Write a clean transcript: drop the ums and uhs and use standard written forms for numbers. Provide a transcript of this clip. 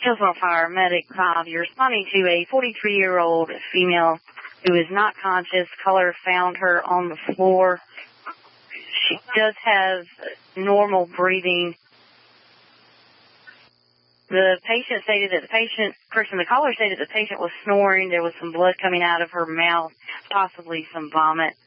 Hillsborough Fire Medic 5. You're responding to a 43-year-old female who is not conscious. Caller found her on the floor. She does have normal breathing. The caller stated the patient was snoring. There was some blood coming out of her mouth, possibly some vomit.